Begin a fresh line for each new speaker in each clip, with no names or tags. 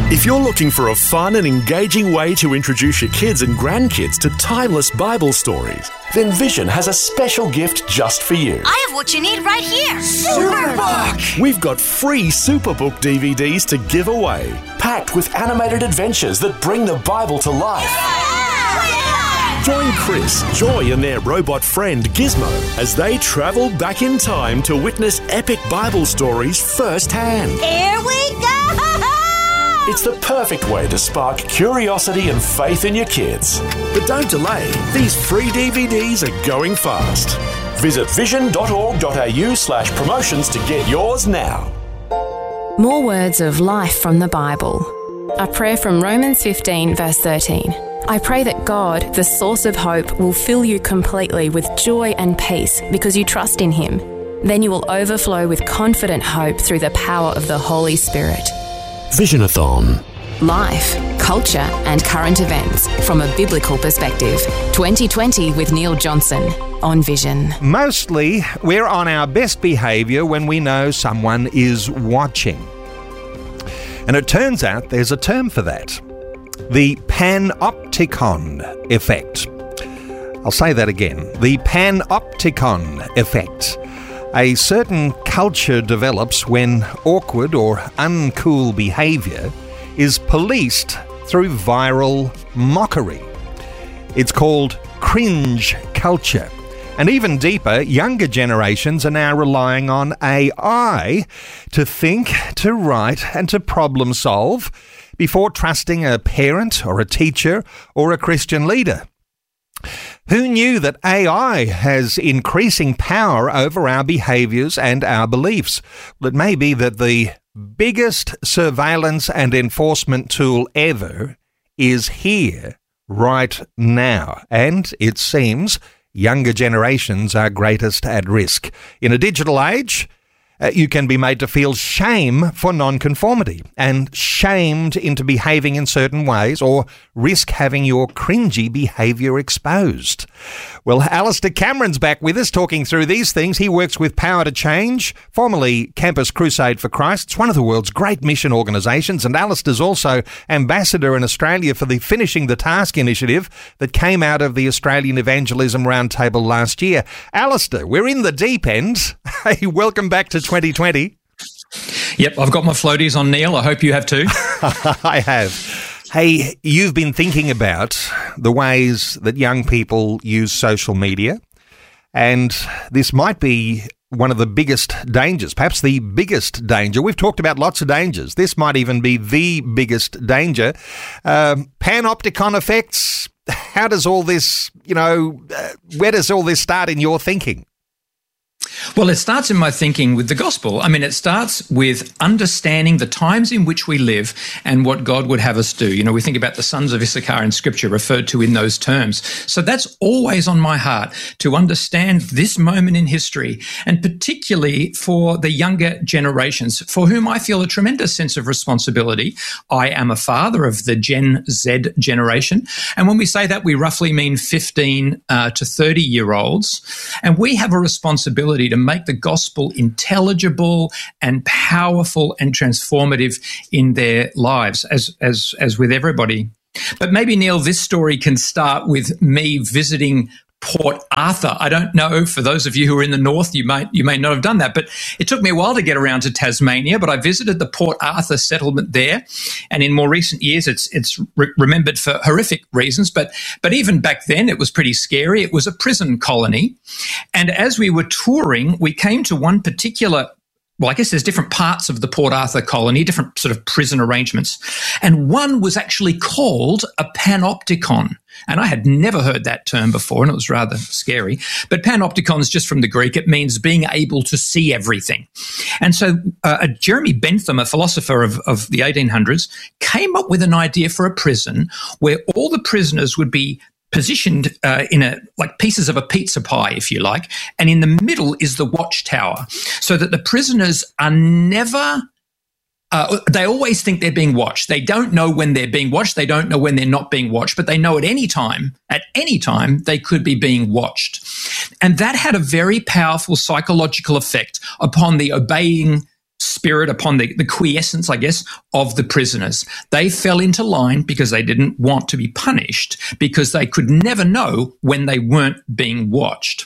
If you're looking for a fun and engaging way to introduce your kids and grandkids to timeless Bible stories, then Vision has a special gift just for you.
I have what you need right here.
Superbook!
We've got free Superbook DVDs to give away, packed with animated adventures that bring the Bible to life. Join Chris, Joy and their robot friend Gizmo as they travel back in time to witness epic Bible stories firsthand.
Here we go!
It's the perfect way to spark curiosity and faith in your kids. But don't delay. These free DVDs are going fast. Visit vision.org.au/promotions to get yours now.
More words of life from the Bible. A prayer from Romans 15, verse 13. I pray that God, the source of hope, will fill you completely with joy and peace because you trust in Him. Then you will overflow with confident hope through the power of the Holy Spirit.
Visionathon.
Life, culture and current events from a biblical perspective. 2020 with Neil Johnson on Vision.
Mostly, we're on our best behaviour when we know someone is watching. And it turns out there's a term for that. The panopticon effect. I'll say that again. The panopticon effect. A certain culture develops when awkward or uncool behaviour is policed through viral mockery. It's called cringe culture. And even deeper, younger generations are now relying on AI to think, to write and to problem solve before trusting a parent or a teacher or a Christian leader. Who knew that AI has increasing power over our behaviours and our beliefs? Well, it may be that the biggest surveillance and enforcement tool ever is here right now. And it seems younger generations are greatest at risk. In a digital age, you can be made to feel shame for nonconformity and shamed into behaving in certain ways or risk having your cringy behaviour exposed. Well, Alistair Cameron's back with us talking through these things. He works with Power to Change, formerly Campus Crusade for Christ. It's one of the world's great mission organisations, and Alistair's also ambassador in Australia for the Finishing the Task initiative that came out of the Australian Evangelism Roundtable last year. Alistair, we're in the deep end. Hey, welcome back to 2020.
Yep, I've got my floaties on, Neil. I hope you have too.
I have. Hey, you've been thinking about the ways that young people use social media, and this might be one of the biggest dangers, perhaps the biggest danger. We've talked about lots of dangers. This might even be the biggest danger. Panopticon effects, how does all this, where does all this start in your thinking?
Well, it starts in my thinking with the gospel. I mean, it starts with understanding the times in which we live and what God would have us do. We think about the sons of Issachar in Scripture referred to in those terms. So that's always on my heart, to understand this moment in history, and particularly for the younger generations, for whom I feel a tremendous sense of responsibility. I am a father of the Gen Z generation. And when we say that, we roughly mean 15 to 30-year-olds. And we have a responsibility to make the gospel intelligible and powerful and transformative in their lives, as with everybody. But maybe, Neil, this story can start with me visiting Port Arthur. I don't know, for those of you who are in the north, you may not have done that, but it took me a while to get around to Tasmania. But I visited the Port Arthur settlement there, and in more recent years, it's remembered for horrific reasons. But even back then, it was pretty scary. It was a prison colony, and as we were touring, we came to one particular. Well, I guess there's different parts of the Port Arthur colony, different sort of prison arrangements. And one was actually called a panopticon. And I had never heard that term before, and it was rather scary. But panopticon is just from the Greek. It means being able to see everything. And so Jeremy Bentham, a philosopher of the 1800s, came up with an idea for a prison where all the prisoners would be positioned in like pieces of a pizza pie, if you like, and in the middle is the watchtower, so that the prisoners are never. They always think they're being watched. They don't know when they're being watched. They don't know when they're not being watched, but they know at any time, they could be being watched. And that had a very powerful psychological effect upon the obeying spirit, upon the quiescence, I guess, of the prisoners. They fell into line because they didn't want to be punished, because they could never know when they weren't being watched.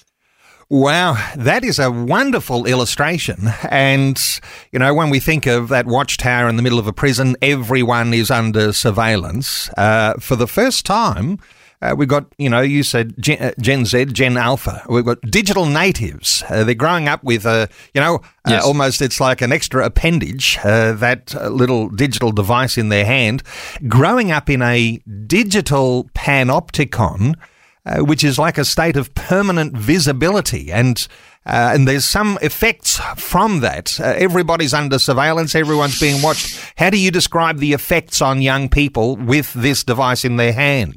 Wow, that is a wonderful illustration. And, you know, when we think of that watchtower in the middle of a prison, everyone is under surveillance. For the first time, we've got, you know, you said Gen Z, Gen Alpha. We've got digital natives. They're growing up with,
Yes.
almost it's like an extra appendage, that little digital device in their hand, growing up in a digital panopticon, which is like a state of permanent visibility. And there's some effects from that. Everybody's under surveillance. Everyone's being watched. How do you describe the effects on young people with this device in their hand?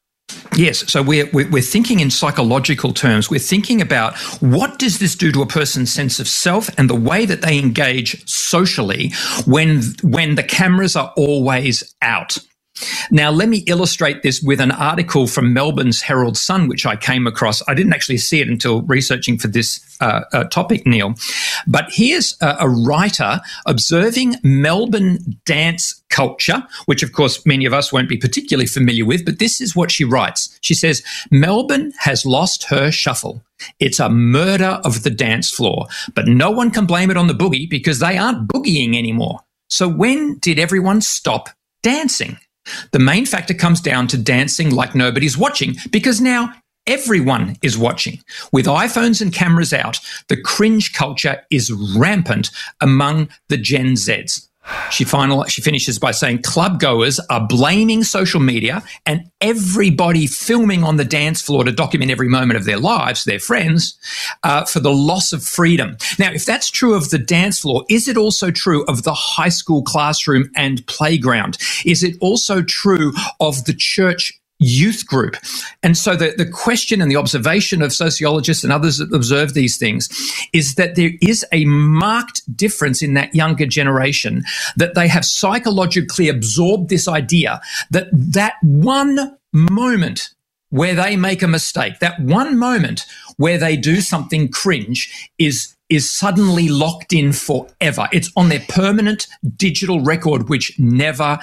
Yes, so we're thinking in psychological terms. We're thinking about what does this do to a person's sense of self and the way that they engage socially when the cameras are always out. Now, let me illustrate this with an article from Melbourne's Herald Sun, which I came across. I didn't actually see it until researching for this topic, Neil. But here's a writer observing Melbourne dance culture, which, of course, many of us won't be particularly familiar with. But this is what she writes. She says, Melbourne has lost her shuffle. It's a murder of the dance floor. But no one can blame it on the boogie because they aren't boogieing anymore. So when did everyone stop dancing? The main factor comes down to dancing like nobody's watching, because now everyone is watching. With iPhones and cameras out, the cringe culture is rampant among the Gen Zs. She finishes by saying club goers are blaming social media and everybody filming on the dance floor to document every moment of their lives, their friends, for the loss of freedom. Now, if that's true of the dance floor, is it also true of the high school classroom and playground? Is it also true of the church youth group? And so the question and the observation of sociologists and others that observe these things is that there is a marked difference in that younger generation, that they have psychologically absorbed this idea that one moment where they make a mistake, that one moment where they do something cringe is suddenly locked in forever. It's on their permanent digital record, which never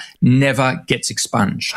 gets expunged.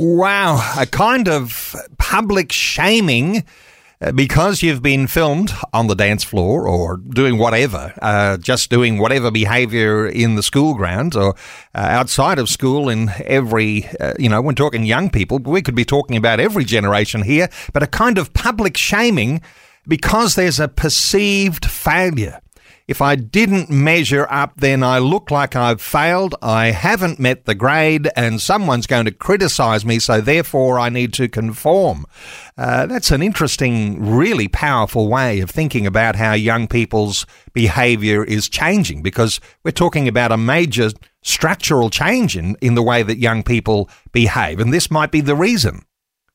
Wow, a kind of public shaming because you've been filmed on the dance floor or doing whatever, just doing whatever behaviour in the school grounds or outside of school in every, when talking young people, we could be talking about every generation here, but a kind of public shaming because there's a perceived failure. If I didn't measure up, then I look like I've failed, I haven't met the grade, and someone's going to criticise me, so therefore I need to conform. That's an interesting, really powerful way of thinking about how young people's behaviour is changing, because we're talking about a major structural change in the way that young people behave, and this might be the reason.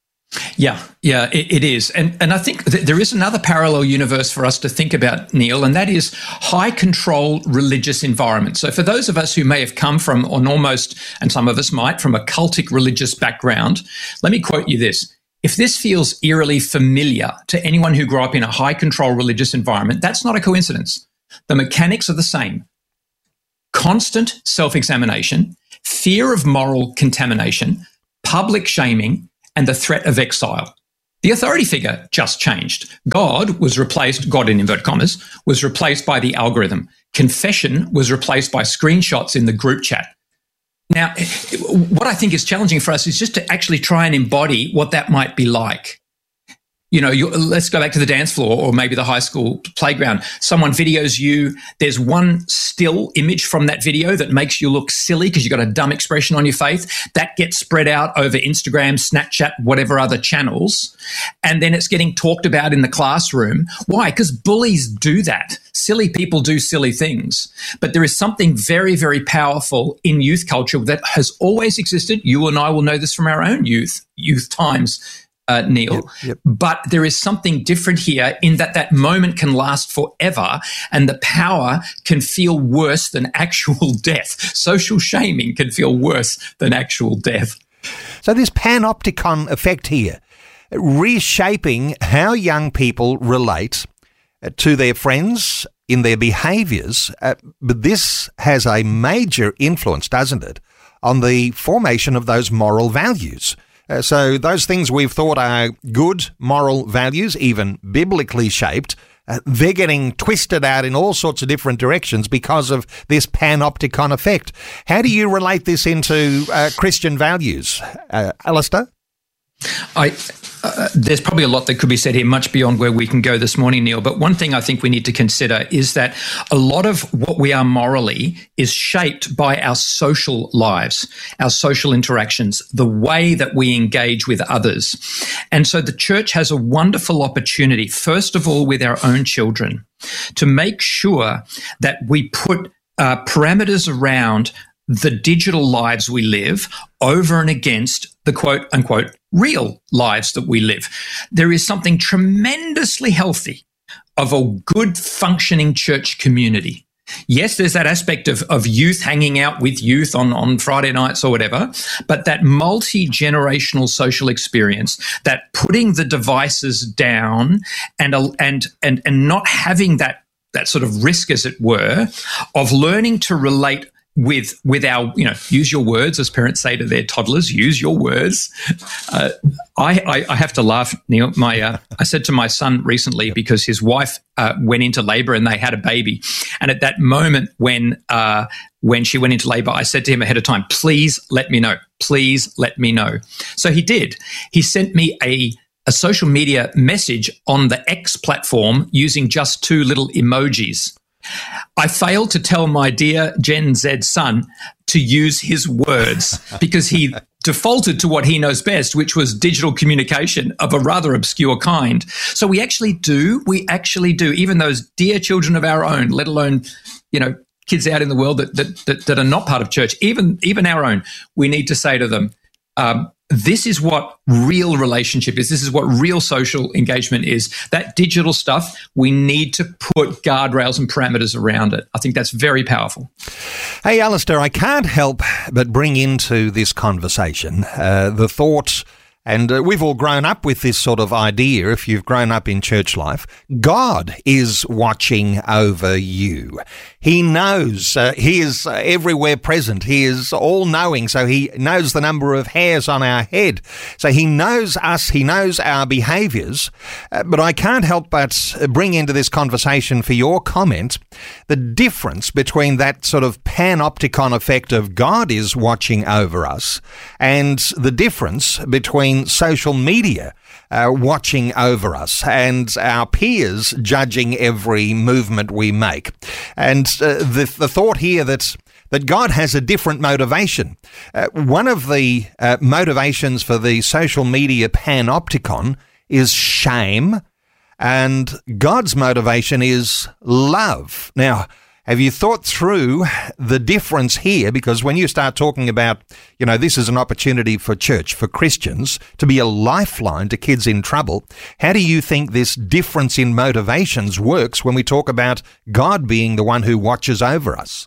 Yeah, it is. And I think there is another parallel universe for us to think about, Neil, and that is high control religious environments. So for those of us who may have come from, and some of us might, from a cultic religious background, let me quote you this. If this feels eerily familiar to anyone who grew up in a high control religious environment, that's not a coincidence. The mechanics are the same. Constant self-examination, fear of moral contamination, public shaming, and the threat of exile. The authority figure just changed. God in inverted commas, was replaced by the algorithm. Confession was replaced by screenshots in the group chat. Now, what I think is challenging for us is just to actually try and embody what that might be like. Let's go back to the dance floor or maybe the high school playground. Someone videos you. There's one still image from that video that makes you look silly because you've got a dumb expression on your face. That gets spread out over Instagram, Snapchat, whatever other channels. And then it's getting talked about in the classroom. Why? Because bullies do that. Silly people do silly things. But there is something very, very powerful in youth culture that has always existed. You and I will know this from our own youth times, Neil. Yep. But there is something different here in that moment can last forever and the power can feel worse than actual death. Social shaming can feel worse than actual death.
So this panopticon effect here, reshaping how young people relate to their friends, in their behaviours, but this has a major influence, doesn't it, on the formation of those moral values. So those things we've thought are good moral values, even biblically shaped, they're getting twisted out in all sorts of different directions because of this panopticon effect. How do you relate this into Christian values, Alistair?
There's probably a lot that could be said here, much beyond where we can go this morning, Neil. But one thing I think we need to consider is that a lot of what we are morally is shaped by our social lives, our social interactions, the way that we engage with others. And so the church has a wonderful opportunity, first of all, with our own children, to make sure that we put parameters around the digital lives we live over and against the quote unquote real lives that we live. There is something tremendously healthy of a good functioning church community. Yes, there's that aspect of youth hanging out with youth on Friday nights or whatever, but that multi-generational social experience, that putting the devices down and not having that sort of risk, as it were, of learning to relate with our, use your words, as parents say to their toddlers, use your words. I have to laugh, Neil. I said to my son recently, because his wife went into labour and they had a baby. And at that moment when she went into labour, I said to him ahead of time, please let me know. Please let me know. So he did. He sent me a social media message on the X platform using just 2 little emojis. I failed to tell my dear Gen Z son to use his words because he defaulted to what he knows best, which was digital communication of a rather obscure kind. So we actually do, even those dear children of our own, let alone, kids out in the world that are not part of church, even our own, we need to say to them, this is what real relationship is. This is what real social engagement is. That digital stuff, we need to put guardrails and parameters around it. I think that's very powerful.
Hey, Alistair, I can't help but bring into this conversation the thought, and we've all grown up with this sort of idea, if you've grown up in church life, God is watching over you. He knows. He is everywhere present. He is all-knowing, so he knows the number of hairs on our head. So he knows us. He knows our behaviours. But I can't help but bring into this conversation, for your comment, the difference between that sort of panopticon effect of God is watching over us and the difference between social media watching over us and our peers judging every movement we make. And the thought here that God has a different motivation. One of the motivations for the social media panopticon is shame, and God's motivation is love. Now, have you thought through the difference here? Because when you start talking about, this is an opportunity for church, for Christians, to be a lifeline to kids in trouble, how do you think this difference in motivations works when we talk about God being the one who watches over us?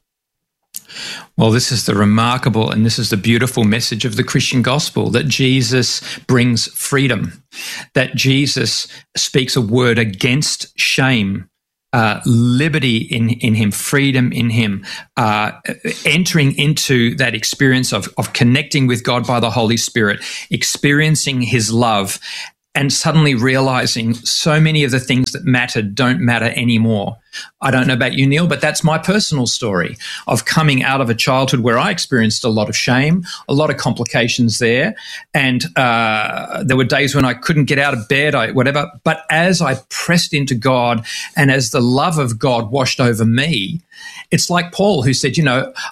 Well, this is the remarkable and this is the beautiful message of the Christian gospel, that Jesus brings freedom, that Jesus speaks a word against shame, liberty in him, freedom in him, entering into that experience of connecting with God by the Holy Spirit, experiencing his love, and suddenly realizing so many of the things that mattered don't matter anymore. I don't know about you, Neil, but that's my personal story of coming out of a childhood where I experienced a lot of shame, a lot of complications there, and there were days when I couldn't get out of bed, whatever. But as I pressed into God and as the love of God washed over me, it's like Paul who said,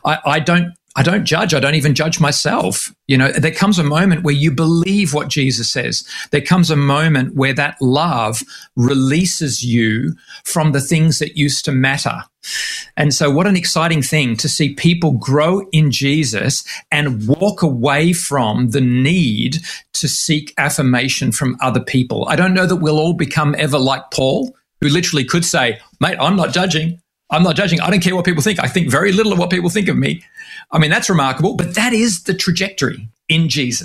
I don't judge. I don't even judge myself. There comes a moment where you believe what Jesus says. There comes a moment where that love releases you from the things that used to matter. And so what an exciting thing to see people grow in Jesus and walk away from the need to seek affirmation from other people. I don't know that we'll all become ever like Paul, who literally could say, mate, I'm not judging. I'm not judging. I don't care what people think. I think very little of what people think of me. I mean, that's remarkable, but that is the trajectory in Jesus.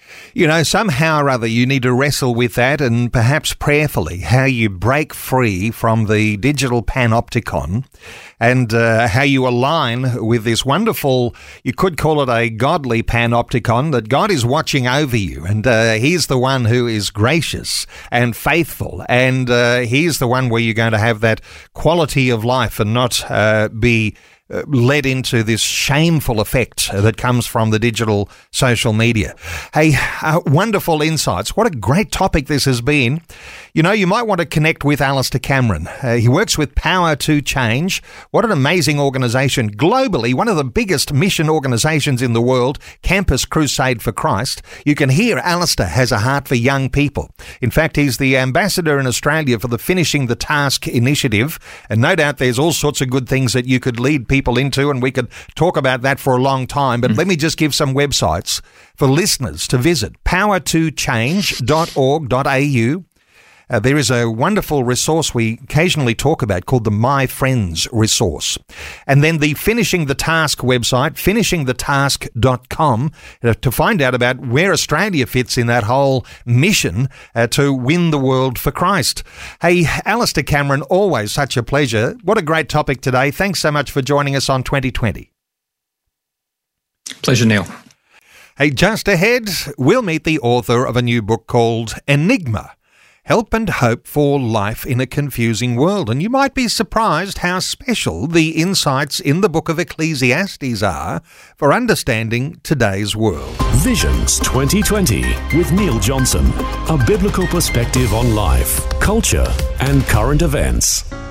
You know, somehow or other you need to wrestle with that, and perhaps prayerfully how you break free from the digital panopticon and how you align with this wonderful, you could call it a godly panopticon, that God is watching over you, and he's the one who is gracious and faithful, and he's the one where you're going to have that quality of life and not be led into this shameful effect that comes from the digital social media. Hey, wonderful insights. What a great topic this has been. You know, you might want to connect with Alistair Cameron. He works with Power to Change. What an amazing organisation. Globally, one of the biggest mission organisations in the world, Campus Crusade for Christ. You can hear Alistair has a heart for young people. In fact, he's the ambassador in Australia for the Finishing the Task initiative. And no doubt there's all sorts of good things that you could lead people into, and we could talk about that for a long time. But let me just give some websites for listeners to visit. powertochange.org.au. There is a wonderful resource we occasionally talk about called the My Friends resource. And then the Finishing the Task website, finishingthetask.com, to find out about where Australia fits in that whole mission to win the world for Christ. Hey, Alistair Cameron, always such a pleasure. What a great topic today. Thanks so much for joining us on 2020.
Pleasure, Neil.
Hey, just ahead, we'll meet the author of a new book called Enigma: Help and Hope for Life in a Confusing World. And you might be surprised how special the insights in the book of Ecclesiastes are for understanding today's world.
Visions 2020 with Neil Johnson. A biblical perspective on life, culture and current events.